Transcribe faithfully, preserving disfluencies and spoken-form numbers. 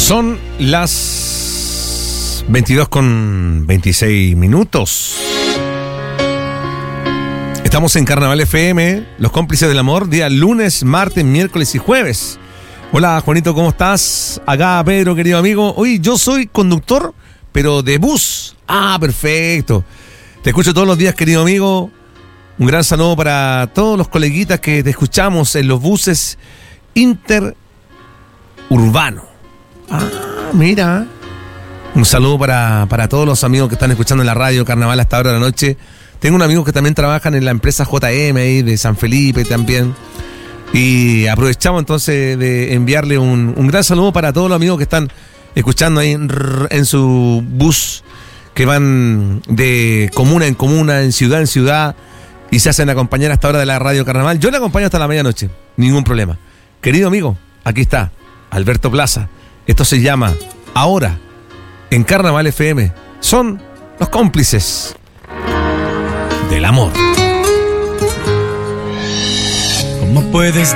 Son las veintidós con veintiséis minutos. Estamos en Carnaval F M, los cómplices del amor, día lunes, martes, miércoles y jueves. Hola Juanito, ¿cómo estás? Acá Pedro, querido amigo. Oye, yo soy conductor, pero de bus. Ah, perfecto. Te escucho todos los días, querido amigo. Un gran saludo para todos los coleguitas que te escuchamos en los buses interurbanos. Ah, mira. Un saludo para, para todos los amigos que están escuchando en la radio Carnaval a esta hora de la noche. Tengo unos amigos que también trabajan en la empresa J M ahí de San Felipe también. Y aprovechamos entonces de enviarle un, un gran saludo para todos los amigos que están escuchando ahí en, en su bus, que van de comuna en comuna, en ciudad en ciudad, y se hacen acompañar a esta hora de la radio Carnaval. Yo le acompaño hasta la medianoche, ningún problema. Querido amigo, aquí está Alberto Plaza. Esto se llama Ahora en Carnaval F M. Son los cómplices del amor. ¿Cómo puedes